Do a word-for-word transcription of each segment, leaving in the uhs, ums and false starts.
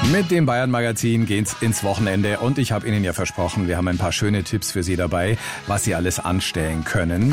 Mit dem Bayern-Magazin geht's ins Wochenende und ich habe Ihnen ja versprochen, wir haben ein paar schöne Tipps für Sie dabei, was Sie alles anstellen können.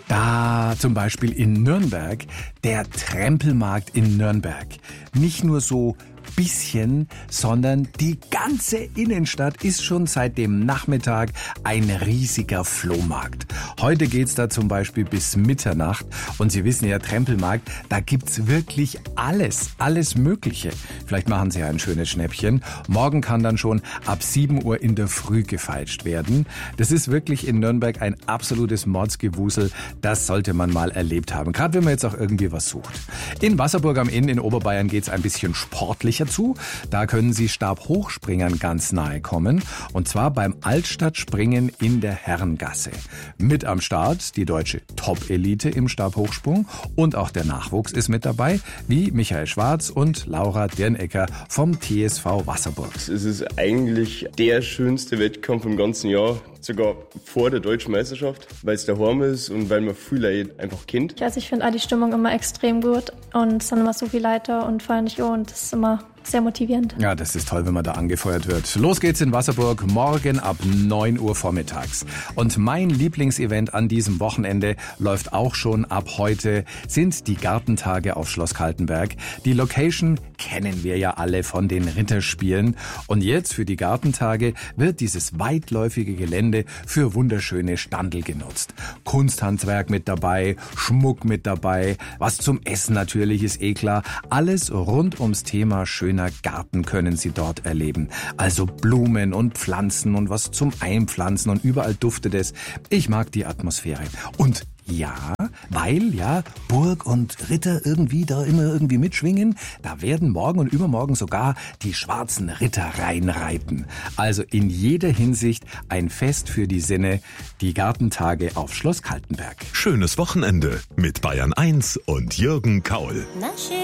Da zum Beispiel in Nürnberg, der Trempelmarkt in Nürnberg. Nicht nur so bisschen, sondern die ganze Innenstadt ist schon seit dem Nachmittag ein riesiger Flohmarkt. Heute geht's da zum Beispiel bis Mitternacht und Sie wissen ja, Trempelmarkt, da gibt's wirklich alles, alles Mögliche. Vielleicht machen Sie ja ein schönes Schnäppchen. Morgen kann dann schon ab sieben Uhr in der Früh gefeilscht werden. Das ist wirklich in Nürnberg ein absolutes Mordsgewusel. Das sollte man mal erlebt haben, gerade wenn man jetzt auch irgendwie was sucht. In Wasserburg am Inn in Oberbayern geht's ein bisschen sportlicher zu. Da können Sie Stabhochspringern ganz nahe kommen. Und zwar beim Altstadtspringen in der Herrengasse. Mit am Start die deutsche Top-Elite im Stabhochsprung. Und auch der Nachwuchs ist mit dabei, wie Michael Schwarz und Laura Dirnecker vom T S V Wasserburg. Es ist eigentlich der schönste Wettkampf im ganzen Jahr. Sogar vor der Deutschen Meisterschaft, weil es daheim ist und weil man viele Leute einfach kennt. Also ich finde auch die Stimmung immer extrem gut und es sind immer so viele Leute und feiern dich und das ist immer sehr motivierend. Ja, das ist toll, wenn man da angefeuert wird. Los geht's in Wasserburg, morgen ab neun Uhr vormittags. Und mein Lieblingsevent an diesem Wochenende läuft auch schon ab heute, sind die Gartentage auf Schloss Kaltenberg. Die Location kennen wir ja alle von den Ritterspielen. Und jetzt für die Gartentage wird dieses weitläufige Gelände für wunderschöne Standel genutzt. Kunsthandwerk mit dabei, Schmuck mit dabei, was zum Essen natürlich ist eh klar. Alles rund ums Thema schöner Garten können Sie dort erleben. Also Blumen und Pflanzen und was zum Einpflanzen und überall duftet es. Ich mag die Atmosphäre. Und ja, weil ja Burg und Ritter irgendwie da immer irgendwie mitschwingen, da werden morgen und übermorgen sogar die schwarzen Ritter reinreiten. Also in jeder Hinsicht ein Fest für die Sinne, die Gartentage auf Schloss Kaltenberg. Schönes Wochenende mit Bayern eins und Jürgen Kaul.